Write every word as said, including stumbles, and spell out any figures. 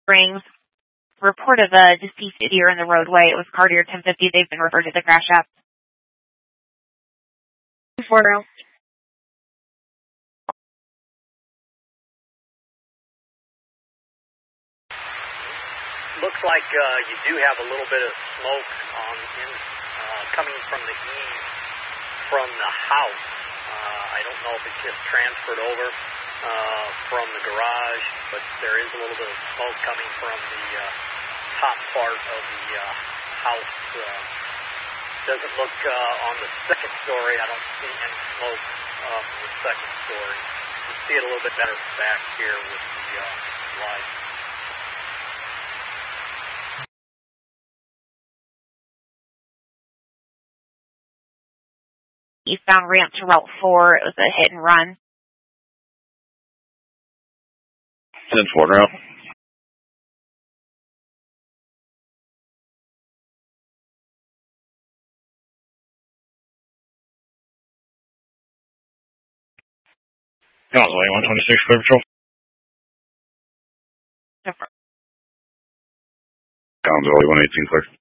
Springs. Report of a deceased deer in the roadway. It was Cartier ten fifty. They've been referred to the crash app. Fort Royal. Looks like uh, you do have a little bit of smoke on in, uh, coming from the east from the house. Uh, I don't know if it's just transferred over uh, from the garage, but there is a little bit of smoke coming from the uh, top part of the uh, house. Uh, doesn't look uh, on the second story. I don't see any smoke uh, from the second story. You see it a little bit better back here with the uh, light. Eastbound ramp to Route four. It was a hit and run. ten Fort Route. Gonzalez, one twenty-six, clear patrol. Gonzalez, one eighteen, clear.